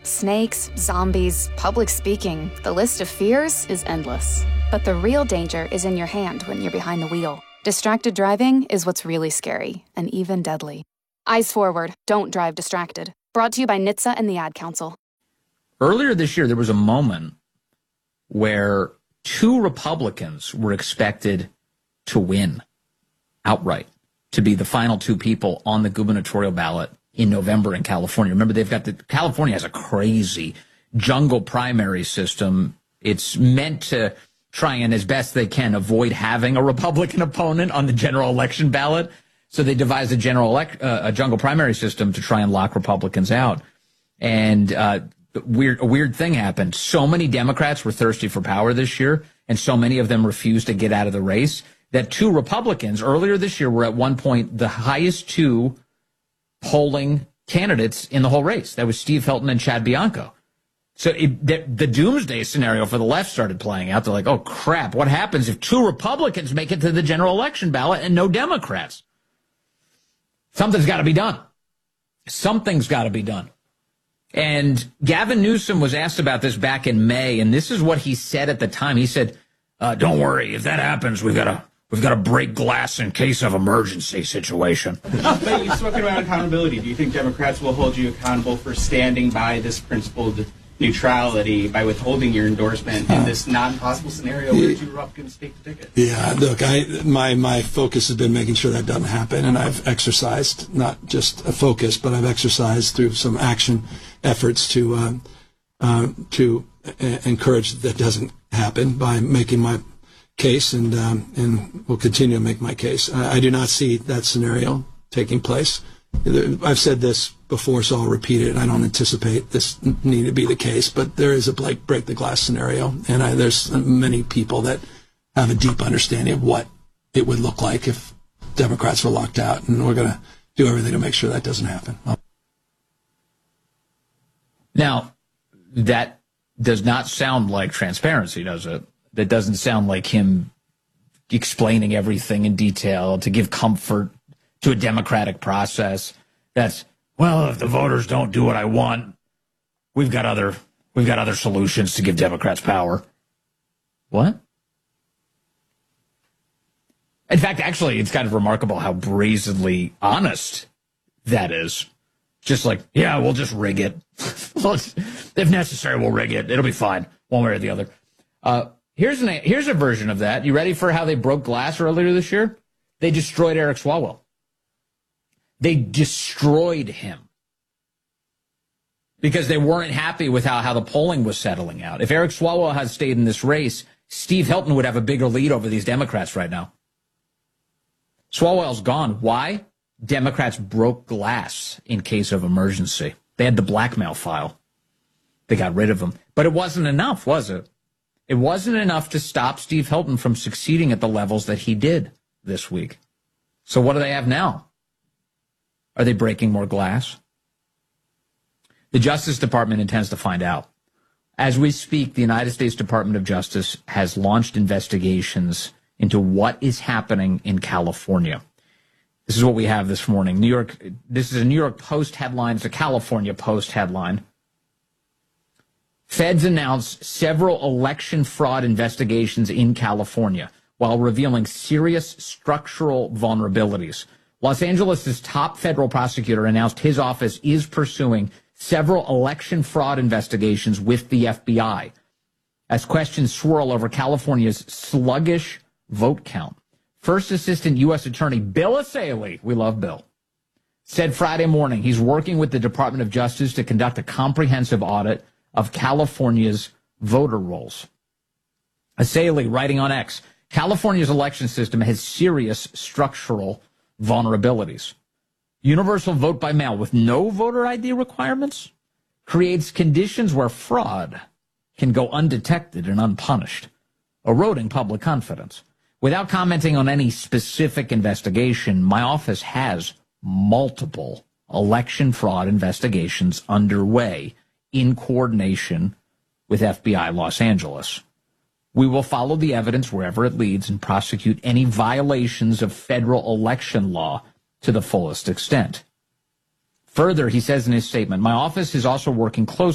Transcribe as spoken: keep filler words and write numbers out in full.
Snakes, zombies, public speaking, the list of fears is endless. But the real danger is in your hand when you're behind the wheel. Distracted driving is what's really scary and even deadly. Eyes forward, don't drive distracted. Brought to you by N H T S A and the Ad Council. Earlier this year, there was a moment where two Republicans were expected to win outright, to be the final two people on the gubernatorial ballot in November in California. Remember, they've got the California has a crazy jungle primary system. It's meant to try and, as best they can, avoid having a Republican opponent on the general election ballot. So they devised a general elect, uh, a jungle primary system to try and lock Republicans out. And uh, weird, a weird thing happened. So many Democrats were thirsty for power this year, and so many of them refused to get out of the race, that two Republicans earlier this year were at one point the highest two polling candidates in the whole race. That was Steve Hilton and Chad Bianco. So it, the, the doomsday scenario for the left started playing out. They're like, oh, crap, what happens if two Republicans make it to the general election ballot and no Democrats? Something's got to be done. Something's got to be done. And Gavin Newsom was asked about this back in May, and this is what he said at the time. He said, uh, don't worry, if that happens, we've got to we've got to break glass in case of emergency situation. But you've spoken about accountability. Do you think Democrats will hold you accountable for standing by this principled neutrality by withholding your endorsement in this non-possible scenario where two Republicans take the ticket? Yeah, look, I my my focus has been making sure that doesn't happen, and I've exercised not just a focus, but I've exercised through some action efforts to uh, uh, to uh, encourage that, that doesn't happen by making my case, and um, and will continue to make my case. I, I do not see that scenario taking place. I've said this before, so I'll repeat it. I don't anticipate this need to be the case, but there is a break, break the glass scenario, and I, there's many people that have a deep understanding of what it would look like if Democrats were locked out, and we're going to do everything to make sure that doesn't happen. Now, that does not sound like transparency, does it? That doesn't sound like him explaining everything in detail to give comfort to a democratic process. That's, well, if the voters don't do what I want, we've got other we've got other solutions to give Democrats power. What? In fact, actually, it's kind of remarkable how brazenly honest that is. Just like, yeah, we'll just rig it. If necessary, we'll rig it. It'll be fine, one way or the other. Uh, here's an here's a version of that. You ready for how they broke glass earlier this year? They destroyed Eric Swalwell. They destroyed him because they weren't happy with how, how the polling was settling out. If Eric Swalwell had stayed in this race, Steve Hilton would have a bigger lead over these Democrats right now. Swalwell's gone. Why? Democrats broke glass in case of emergency. They had the blackmail file. They got rid of him. But it wasn't enough, was it? It wasn't enough to stop Steve Hilton from succeeding at the levels that he did this week. So what do they have now? Are they breaking more glass? The Justice Department intends to find out. As we speak, the United States Department of Justice has launched investigations into what is happening in California. This is what we have this morning. New York. This is a New York Post headline. It's a California Post headline. Feds announced several election fraud investigations in California while revealing serious structural vulnerabilities. Los Angeles' top federal prosecutor announced his office is pursuing several election fraud investigations with the F B I as questions swirl over California's sluggish vote count. First Assistant U S Attorney Bill Asalee, we love Bill, said Friday morning he's working with the Department of Justice to conduct a comprehensive audit of California's voter rolls. Asalee, writing on X, California's election system has serious structural vulnerabilities. Universal vote by mail with no voter I D requirements creates conditions where fraud can go undetected and unpunished, eroding public confidence. Without commenting on any specific investigation, my office has multiple election fraud investigations underway in coordination with F B I Los Angeles. We will follow the evidence wherever it leads and prosecute any violations of federal election law to the fullest extent. Further, he says in his statement, my office is also working closely